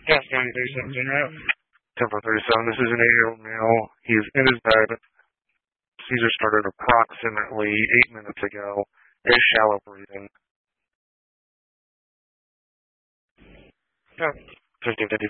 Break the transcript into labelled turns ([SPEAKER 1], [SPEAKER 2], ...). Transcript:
[SPEAKER 1] Yes, 10:37, right?
[SPEAKER 2] 10:37. This is an 8-year-old male. He's in his bed. Seizure started approximately 8 minutes ago. Is shallow breathing.
[SPEAKER 1] Yeah.
[SPEAKER 2] 15:55.